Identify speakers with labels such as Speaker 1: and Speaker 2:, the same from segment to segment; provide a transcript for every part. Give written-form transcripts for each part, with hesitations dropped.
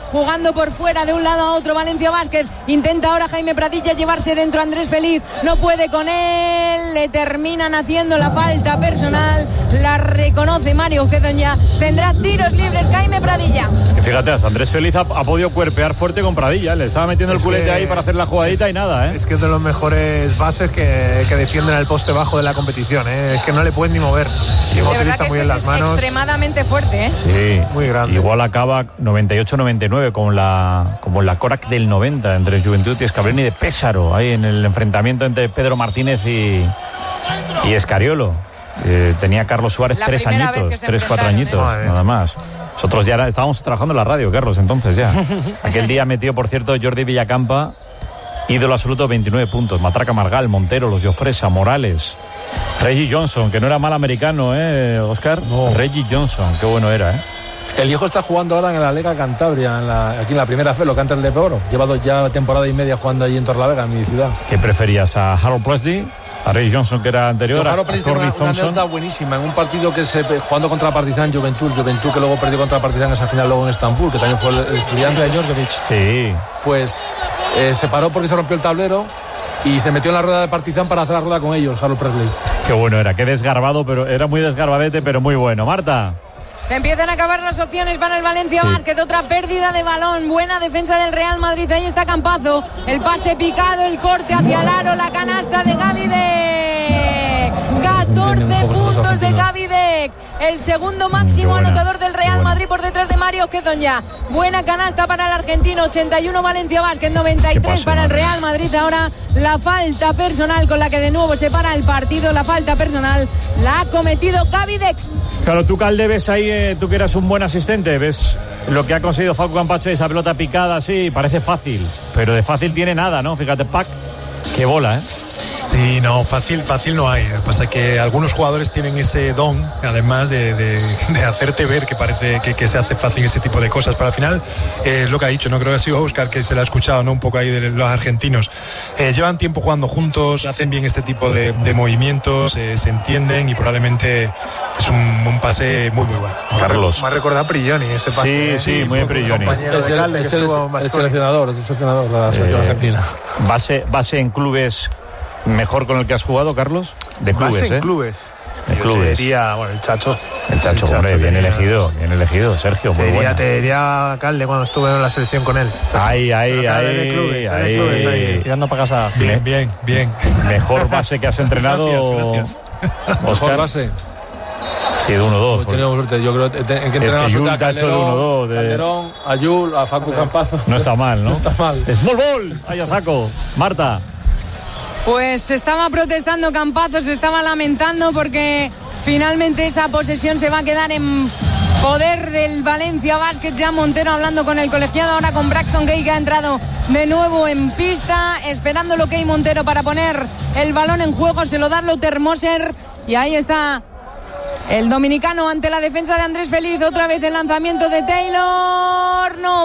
Speaker 1: jugando por fuera de un lado a otro. Valencia Basket intenta ahora Jaime Pradilla llevarse dentro a Andrés Feliz, no puede con él, le terminan haciendo la falta personal, la reconoce Mario Gedoña, tendrá tiros libres Jaime Pradilla.
Speaker 2: Es que fíjate, Andrés Feliz ha podido cuerpear fuerte con Pradilla, le estaba metiendo el culete ahí para hacer la jugadita y nada, ¿eh?
Speaker 3: Es que es de los mejores bases que defienden al poste bajo de la competición, ¿eh? Es que no le pueden ni mover. Y utiliza muy bien las manos.
Speaker 1: Extremadamente fuerte, ¿eh?
Speaker 2: Sí,
Speaker 3: muy grande.
Speaker 2: Igual acaba 98-99 como la Korak del 90 entre Juventud y Escabreni de Pésaro, ahí en el enfrentamiento entre Pedro Martínez y Escariolo. Tenía Carlos Suárez 3 añitos, 4 añitos, nada más. Nosotros ya estábamos trabajando en la radio, Carlos, entonces ya. Aquel día metió, por cierto, Jordi Villacampa, ídolo absoluto, 29 puntos. Matraca Margal, Montero, Los Llofresa, Morales, Reggie Johnson, que no era mal americano, Óscar. No. Reggie Johnson, qué bueno era,
Speaker 4: El hijo está jugando ahora en la Liga Cantabria, aquí en la primera fe, lo canta el de Peoro. Lleva ya temporada y media jugando allí en Torlavega, en mi ciudad.
Speaker 2: ¿Qué preferías, a Harold Presley, a Reggie Johnson, que era anterior,
Speaker 4: a Corby Thompson? Una anécdota buenísima en un partido que jugando contra Partizan Juventud que luego perdió contra Partizan esa final luego en Estambul, que también fue el estudiante de Djordjevic.
Speaker 2: Sí.
Speaker 4: Pues se paró porque se rompió el tablero y se metió en la rueda de Partizan para hacer la rueda con ellos, Harold Presley.
Speaker 2: Qué bueno era, qué desgarbado, pero era muy desgarbadete, pero muy bueno. Marta.
Speaker 1: Se empiezan a acabar las opciones para el Valencia Basket. Otra pérdida de balón. Buena defensa del Real Madrid. Ahí está Campazo. El pase picado, el corte hacia el aro, la canasta de Gavidec. 14 puntos de Gavidec. El segundo máximo anotador del Real Madrid por detrás de Mario Gedoña. Buena canasta para el argentino. 81 Valencia Basket, 93 para el Real Madrid. Ahora la falta personal con la que de nuevo se para el partido. La falta personal la ha cometido Gavidec.
Speaker 2: Claro, tú, Calde, ves ahí, tú que eras un buen asistente, ves lo que ha conseguido Facu Campacho, esa pelota picada así, parece fácil, pero de fácil tiene nada, ¿no? Fíjate, Pac, qué bola, ¿eh?
Speaker 5: Sí, no, fácil no hay. Lo que pasa es que algunos jugadores tienen ese don, además de hacerte ver que parece que se hace fácil ese tipo de cosas. Pero al final, es lo que ha dicho, no creo que ha sido Óscar que se lo ha escuchado, ¿no? Un poco ahí de los argentinos. Llevan tiempo jugando juntos, hacen bien este tipo de movimientos, se entienden y probablemente es un pase muy bueno.
Speaker 2: Carlos.
Speaker 3: Me ha recordado a Prigioni ese pase.
Speaker 2: Sí, muy Prigioni.
Speaker 4: Es el seleccionador de la selección argentina.
Speaker 2: Base en clubes mejor con el que has jugado, Carlos. De clubes,
Speaker 3: base en clubes.
Speaker 2: De clubes.
Speaker 3: Te diría, bueno, el Chacho.
Speaker 2: El Chacho, hombre, bien elegido, Sergio, muy bueno.
Speaker 3: Te diría Calde cuando estuve en la selección con él.
Speaker 2: Ahí.
Speaker 4: Tirando para casa.
Speaker 5: Bien.
Speaker 2: Mejor base que has entrenado.
Speaker 5: Gracias.
Speaker 4: Mejor base.
Speaker 2: Sí, de 1-2.
Speaker 4: Pues tenemos suerte, yo creo que
Speaker 2: es que Yul te ha hecho el 1-2 de
Speaker 4: Calderón, a Yul, a Facu Campazo.
Speaker 2: No está mal, ¿no?
Speaker 4: No está mal.
Speaker 2: Small ball, ahí a saco. Marta.
Speaker 1: Pues se estaba protestando Campazo, se estaba lamentando porque finalmente esa posesión se va a quedar en poder del Valencia Basket. Ya Montero hablando con el colegiado, ahora con Braxton Gay, que ha entrado de nuevo en pista, esperando lo que hay Montero para poner el balón en juego. Se lo da Lothar Moser y ahí está el dominicano ante la defensa de Andrés Feliz. Otra vez el lanzamiento de Taylor. No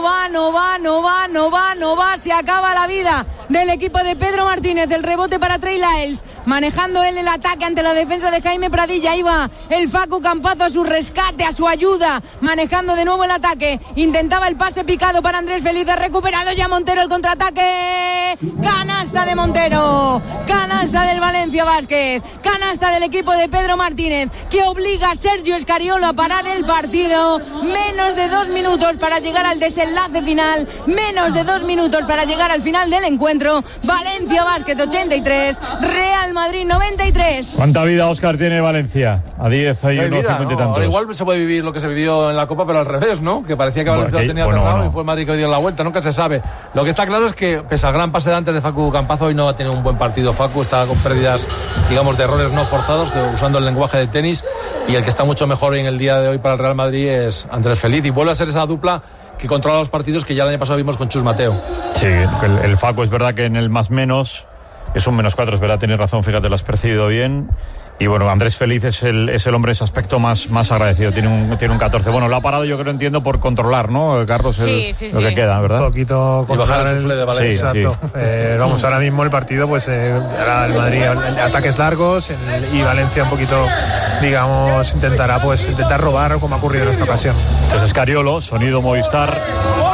Speaker 1: va. Se acaba la vida del equipo de Pedro Martínez. El rebote para Trey Lyles, manejando él el ataque ante la defensa de Jaime Pradilla. Ahí va el Facu Campazo a su rescate, a su ayuda, manejando de nuevo el ataque. Intentaba el pase picado para Andrés Feliz. Ha recuperado ya Montero el contraataque. Canasta de Montero. Canasta del Valencia Basket. Canasta del equipo de Pedro Martínez, que obliga a Sergio Escariolo a parar el partido. Menos de 2 minutos para llegar al desenlace final. Menos de 2 minutos para llegar al final del encuentro. Valencia Basket 83, Real Madrid 93.
Speaker 2: ¿Cuánta vida, Óscar, tiene Valencia? A 10 hay unos 50 y tantos.
Speaker 4: Ahora igual se puede vivir lo que se vivió en la Copa, pero al revés, ¿no? Que parecía que Valencia lo tenía cerrado y fue Madrid que dio la vuelta. Nunca se sabe. Lo que está claro es que, pese al gran pase de antes de Facu Campazo, hoy no ha tenido un buen partido. Facu está con pérdidas, digamos, de errores no forzados, que usando el lenguaje de tenis, y el que está mucho mejor en el día de hoy para el Real Madrid es Andrés Feliz, y vuelve a ser esa dupla que controla los partidos que ya el año pasado vimos con Chus Mateo.
Speaker 2: Sí, el Facu es verdad que en el más menos es un -4, es verdad, tienes razón, fíjate, lo has percibido bien. Y bueno, Andrés Feliz es el hombre, ese aspecto más agradecido, tiene un 14. Bueno, lo ha parado, yo creo, entiendo, por controlar, ¿no, Carlos?
Speaker 1: Sí.
Speaker 2: Lo que queda, ¿verdad?
Speaker 3: Un poquito controlar el suflé de Valencia. Sí, exacto. Sí. Vamos, ahora mismo el partido, pues era el Madrid ataques largos y Valencia un poquito, digamos, intentar robar, como ha ocurrido en esta ocasión.
Speaker 2: Este es Escariolo, sonido Movistar.